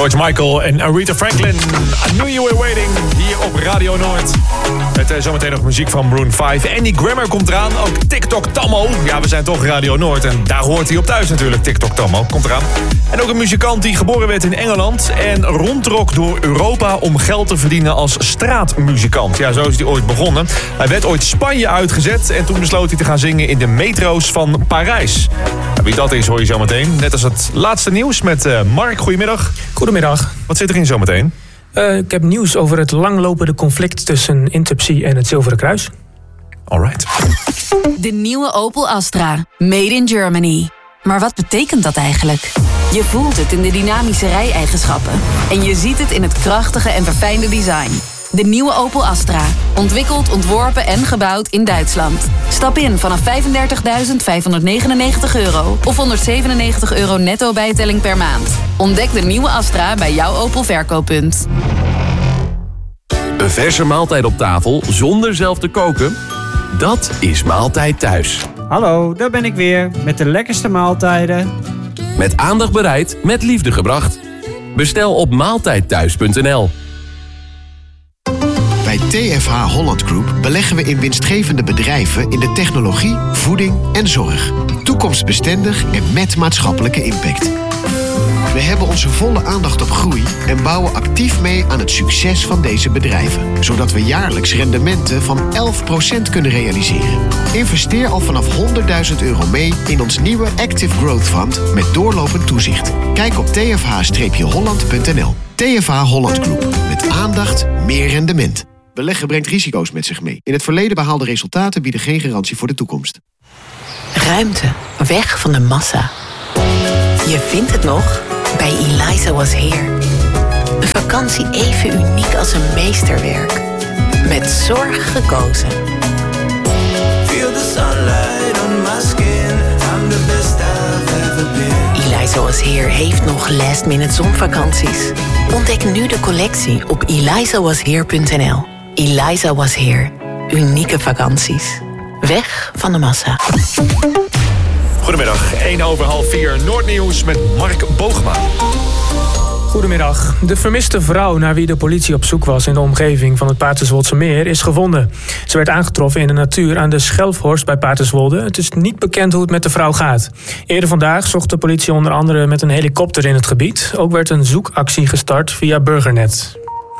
George Michael en Aretha Franklin. I Knew You Were Waiting, hier op Radio Noord. Met zometeen nog muziek van Maroon 5. Andy Grammer komt eraan, ook TikTok Tammo. Ja, we zijn toch Radio Noord en daar hoort hij op thuis natuurlijk. TikTok Tammo komt eraan. En ook een muzikant die geboren werd in Engeland en rondtrok door Europa om geld te verdienen als straatmuzikant. Ja, zo is hij ooit begonnen. Hij werd ooit Spanje uitgezet en toen besloot hij te gaan zingen in de metro's van Parijs. Nou, wie dat is hoor je zometeen. Net als het laatste nieuws met Mark. Goedemiddag. Goedemiddag. Wat zit erin zometeen? Ik heb nieuws over het langlopende conflict tussen Interpsie en het Zilveren Kruis. Alright. De nieuwe Opel Astra. Made in Germany. Maar wat betekent dat eigenlijk? Je voelt het in de dynamische rijeigenschappen. En je ziet het in het krachtige en verfijnde design. De nieuwe Opel Astra. Ontwikkeld, ontworpen en gebouwd in Duitsland. Stap in vanaf €35.599 of €197 netto bijtelling per maand. Ontdek de nieuwe Astra bij jouw Opel verkooppunt. Een verse maaltijd op tafel zonder zelf te koken? Dat is Maaltijd Thuis. Hallo, daar ben ik weer met de lekkerste maaltijden. Met aandacht bereid, met liefde gebracht. Bestel op maaltijdthuis.nl. Bij TFH Holland Group beleggen we in winstgevende bedrijven in de technologie, voeding en zorg. Toekomstbestendig en met maatschappelijke impact. We hebben onze volle aandacht op groei en bouwen actief mee aan het succes van deze bedrijven. Zodat we jaarlijks rendementen van 11% kunnen realiseren. Investeer al vanaf €100.000 mee in ons nieuwe Active Growth Fund met doorlopend toezicht. Kijk op tfh-holland.nl. TFH Holland Group. Met aandacht, meer rendement. Beleggen brengt risico's met zich mee. In het verleden behaalde resultaten bieden geen garantie voor de toekomst. Ruimte. Weg van de massa. Je vindt het nog? Bij Eliza Was Here. Een vakantie even uniek als een meesterwerk. Met zorg gekozen. Feel the sunlight on my skin. I'm the best I've ever been. Eliza Was Here heeft nog last minute zonvakanties. Ontdek nu de collectie op elizawasheer.nl. Eliza Was Here. Unieke vakanties. Weg van de massa. Goedemiddag, 1:03 Noordnieuws met Mark Boogma. Goedemiddag. De vermiste vrouw naar wie de politie op zoek was in de omgeving van het Paterswoldse meer is gevonden. Ze werd aangetroffen in de natuur aan de Schelfhorst bij Paterswolde. Het is niet bekend hoe het met de vrouw gaat. Eerder vandaag zocht de politie onder andere met een helikopter in het gebied. Ook werd een zoekactie gestart via Burgernet.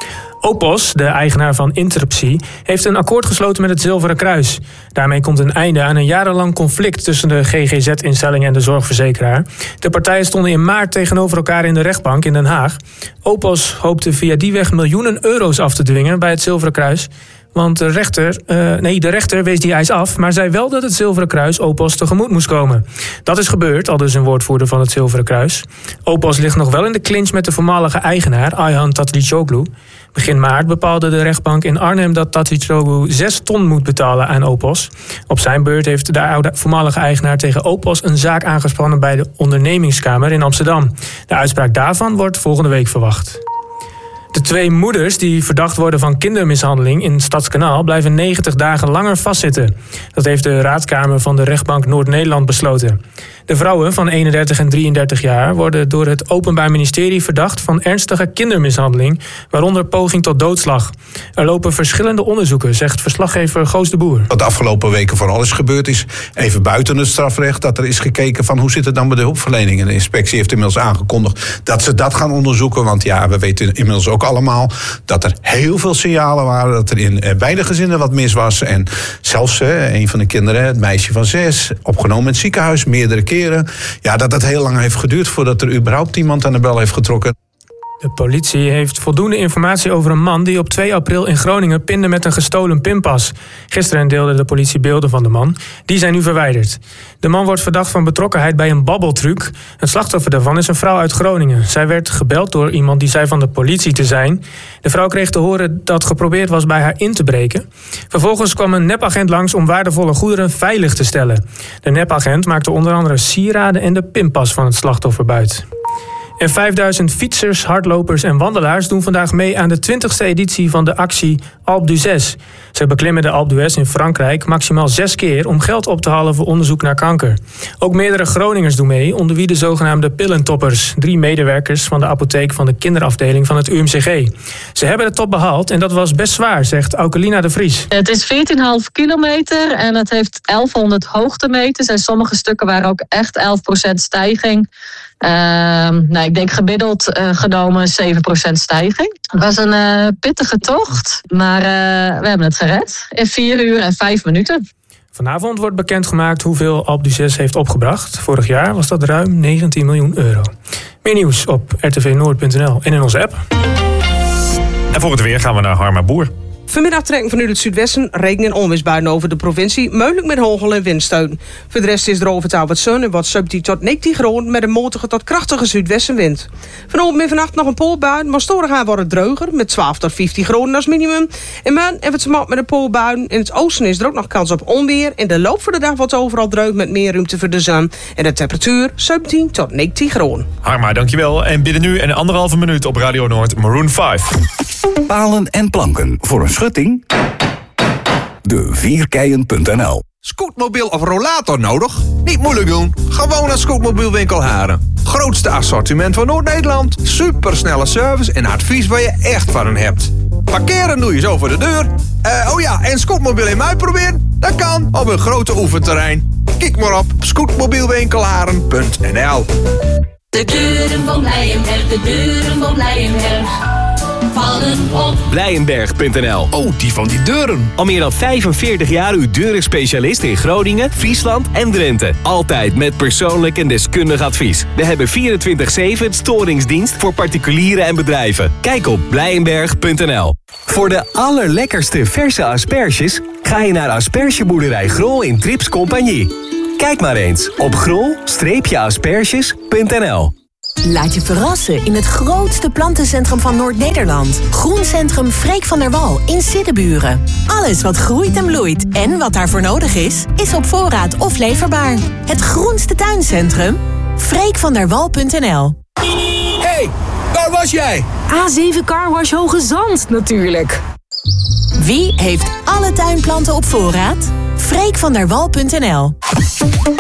Opos, de eigenaar van Interpsie, heeft een akkoord gesloten met het Zilveren Kruis. Daarmee komt een einde aan een jarenlang conflict tussen de GGZ-instelling en de zorgverzekeraar. De partijen stonden in maart tegenover elkaar in de rechtbank in Den Haag. Opos hoopte via die weg miljoenen euro's af te dwingen bij het Zilveren Kruis. Want de rechter wees die eis af, maar zei wel dat het Zilveren Kruis Opos tegemoet moest komen. Dat is gebeurd, aldus een woordvoerder van het Zilveren Kruis. Opos ligt nog wel in de clinch met de voormalige eigenaar, Ayhan Tatlıcoglu. Begin maart bepaalde de rechtbank in Arnhem dat Tatlıcoglu 6 ton moet betalen aan Opos. Op zijn beurt heeft de voormalige eigenaar tegen Opos een zaak aangespannen bij de ondernemingskamer in Amsterdam. De uitspraak daarvan wordt volgende week verwacht. De 2 moeders die verdacht worden van kindermishandeling in Stadskanaal blijven 90 dagen langer vastzitten. Dat heeft de raadskamer van de rechtbank Noord-Nederland besloten. De vrouwen van 31 en 33 jaar worden door het Openbaar Ministerie verdacht van ernstige kindermishandeling, waaronder poging tot doodslag. Er lopen verschillende onderzoeken, zegt verslaggever Goos de Boer. Wat de afgelopen weken vooral is gebeurd is, even buiten het strafrecht, dat er is gekeken van hoe zit het dan met de hulpverlening. En de inspectie heeft inmiddels aangekondigd dat ze dat gaan onderzoeken. Want ja, we weten inmiddels ook allemaal dat er heel veel signalen waren dat er in beide gezinnen wat mis was. En zelfs een van de kinderen, het meisje van 6, opgenomen in het ziekenhuis, meerdere keren. Ja, dat het heel lang heeft geduurd voordat er überhaupt iemand aan de bel heeft getrokken. De politie heeft voldoende informatie over een man die op 2 april in Groningen pinde met een gestolen pinpas. Gisteren deelde de politie beelden van de man. Die zijn nu verwijderd. De man wordt verdacht van betrokkenheid bij een babbeltruc. Het slachtoffer daarvan is een vrouw uit Groningen. Zij werd gebeld door iemand die zei van de politie te zijn. De vrouw kreeg te horen dat geprobeerd was bij haar in te breken. Vervolgens kwam een nepagent langs om waardevolle goederen veilig te stellen. De nepagent maakte onder andere sieraden en de pinpas van het slachtoffer buit. En 5000 fietsers, hardlopers en wandelaars doen vandaag mee aan de 20e editie van de actie Alpe d'Huez. Ze beklimmen de Alpe d'Huez in Frankrijk maximaal 6 keer om geld op te halen voor onderzoek naar kanker. Ook meerdere Groningers doen mee, onder wie de zogenaamde pillentoppers. 3 medewerkers van de apotheek van de kinderafdeling van het UMCG. Ze hebben de top behaald en dat was best zwaar, zegt Aukelina de Vries. Het is 14,5 kilometer en het heeft 1100 hoogtemeters. En sommige stukken waren ook echt 11% stijging. Ik denk gemiddeld genomen 7% stijging. Het was een pittige tocht, maar we hebben het gered in 4 uur en 5 minuten. Vanavond wordt bekendgemaakt hoeveel Alpe d'Huez heeft opgebracht. Vorig jaar was dat ruim 19 miljoen euro. Meer nieuws op rtvnoord.nl en in onze app. En voor het weer gaan we naar Harma Boer. Vanmiddag trekken vanuit het zuidwesten regen- en onweersbuien over de provincie, mogelijk met hagel en windsteun. Voor de rest is er overal wat zon en wat 17 tot 19 graden met een matige tot krachtige zuidwestenwind. Vanavond en vannacht nog een poolbui, maar storig aan wordt het droger met 12 tot 15 graden als minimum. En man hebben het smak met een poolbui. In het oosten is er ook nog kans op onweer. In de loop van de dag wordt het overal droog met meer ruimte voor de zon. En de temperatuur 17 tot 19 graden. Harma, dankjewel. En binnen nu en 1,5 minuut op Radio Noord Maroon 5. Palen en planken voor een schutting? De vierkeien.nl. Scootmobiel of rollator nodig? Niet moeilijk doen. Gewoon naar Scootmobielwinkel Haren. Grootste assortiment van Noord-Nederland. Supersnelle service en advies waar je echt van hebt. Parkeren doe je zo voor de deur. En Scootmobiel in mij proberen? Dat kan op een grote oefenterrein. Kijk maar op scootmobielwinkelharen.nl. De deuren van Blijenberg, de deuren van Blijenberg. Vallen op Blijenberg.nl. Oh, die van die deuren. Al meer dan 45 jaar uw deurenspecialist in Groningen, Friesland en Drenthe. Altijd met persoonlijk en deskundig advies. We hebben 24/7 storingsdienst voor particulieren en bedrijven. Kijk op Blijenberg.nl. Voor de allerlekkerste verse asperges ga je naar aspergeboerderij Grol in Trips Compagnie. Kijk maar eens op grol-asperges.nl. Laat je verrassen in het grootste plantencentrum van Noord-Nederland. Groencentrum Freek van der Wal in Siddeburen. Alles wat groeit en bloeit en wat daarvoor nodig is op voorraad of leverbaar. Het groenste tuincentrum? freekvanderwal.nl. Hey, waar was jij? A7 Carwash Hoge Zand natuurlijk. Wie heeft alle tuinplanten op voorraad? freekvanderwal.nl.